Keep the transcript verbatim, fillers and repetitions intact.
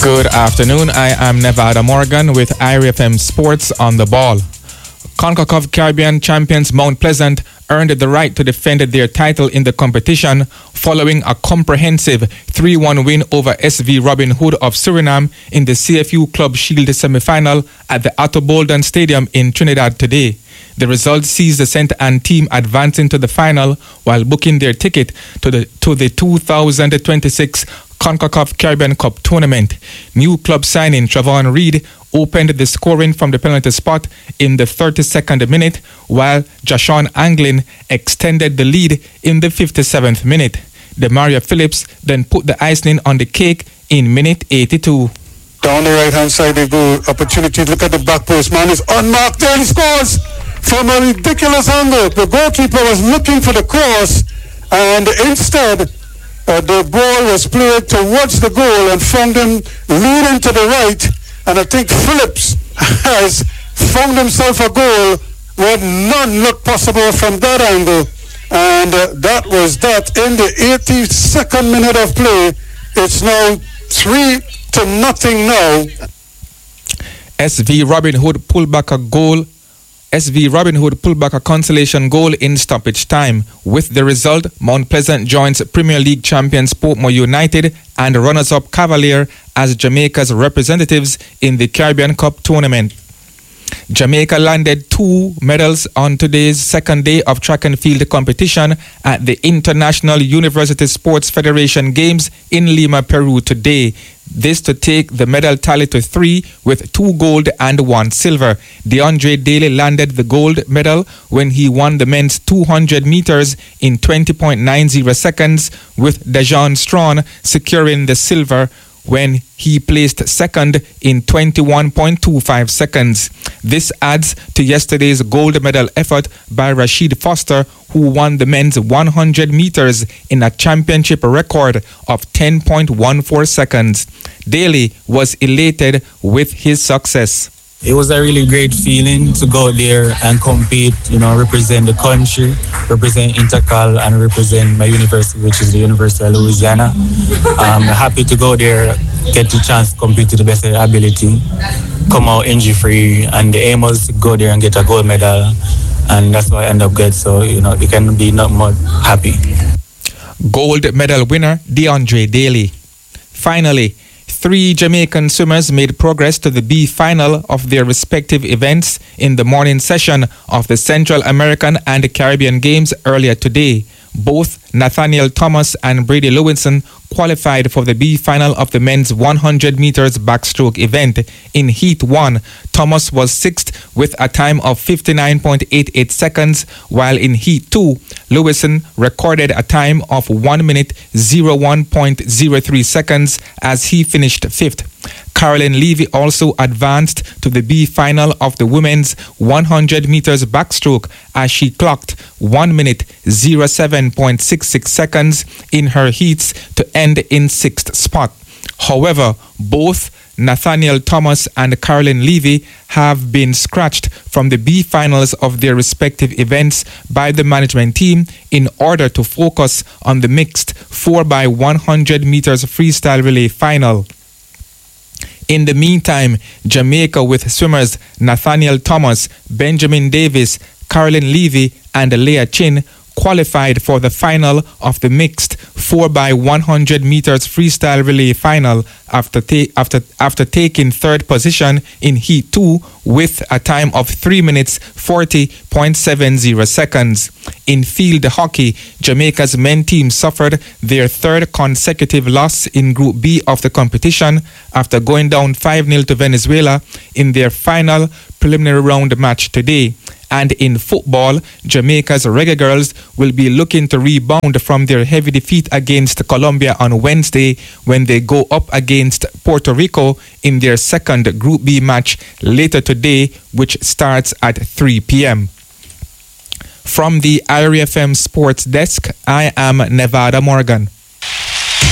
Good afternoon. I am Nevada Morgan with I R F M Sports on the ball. CONCACAF Caribbean champions Mount Pleasant earned the right to defend their title in the competition following a comprehensive three one win over S V Robin Hood of Suriname in the C F U Club Shield semi-final at the Atto Boldon Stadium in Trinidad today. The result sees the Saint Anne team advancing to the final while booking their ticket to the to the two thousand twenty-six CONCACAF Caribbean Cup tournament. New club signing Travon Reed opened the scoring from the penalty spot in the thirty-second minute, while Jashawn Anglin extended the lead in the fifty-seventh minute. Demaria Phillips then put the icing on the cake in minute eighty-two. Down the right-hand side they go. Opportunity to look at the back post. Man is unmarked. There he scores from a ridiculous angle. The goalkeeper was looking for the cross, and instead uh, the ball was played towards the goal and found him leading to the right. And I think Phillips has found himself a goal where none looked possible from that angle. And uh, that was that in the eighty-second minute of play. It's now three to nothing now. S V Robin Hood pulled back a goal. S V Robin Hood pulled back a consolation goal in stoppage time. With the result, Mount Pleasant joins Premier League champions Portmore United and runners-up Cavalier as Jamaica's representatives in the Caribbean Cup tournament. Jamaica landed two medals on today's second day of track and field competition at the International University Sports Federation Games in Lima, Peru today. This to take the medal tally to three with two gold and one silver. DeAndre Daly landed the gold medal when he won the men's two hundred meters in twenty point nine zero seconds, with Dejon Strawn securing the silver when he placed second in twenty-one point two five seconds. This adds to yesterday's gold medal effort by Rashid Foster, who won the men's one hundred meters in a championship record of ten point one four seconds. Daly was elated with his success. It was a really great feeling to go there and compete, you know, represent the country, represent Intercal, and represent my university, which is the University of Louisiana. I'm happy to go there, get the chance to compete to the best of their ability, come out injury-free, and the aim was to go there and get a gold medal, and that's what I end up getting. So, you know, you can be not more happy. Gold medal winner DeAndre Daly. Finally, three Jamaican swimmers made progress to the B final of their respective events in the morning session of the Central American and Caribbean Games earlier today. Both Nathaniel Thomas and Brady Lewinson qualified for the B final of the men's one hundred meters backstroke event. In Heat one, Thomas was sixth with a time of fifty-nine point eight eight seconds, while in Heat two, Lewison recorded a time of one minute oh one point oh three seconds as he finished fifth. Caroline Levy also advanced to the B final of the women's one hundred meters backstroke as she clocked one minute oh seven point six six seconds in her heats to end in sixth spot. However, both Nathaniel Thomas and Caroline Levy have been scratched from the B finals of their respective events by the management team in order to focus on the mixed four by one hundred meters freestyle relay final. In the meantime, Jamaica, with swimmers Nathaniel Thomas, Benjamin Davis, Caroline Levy, and Leah Chin, qualified for the final of the mixed four by one hundred meters freestyle relay final after ta- after after taking third position in Heat two with a time of three minutes forty point seven zero seconds. In field hockey, Jamaica's men team suffered their third consecutive loss in Group B of the competition after going down five nil to Venezuela in their final preliminary round match today. And in football, Jamaica's Reggae Girls will be looking to rebound from their heavy defeat against Colombia on Wednesday when they go up against Puerto Rico in their second Group B match later today, which starts at three p.m. From the I R F M Sports Desk, I am Nevada Morgan.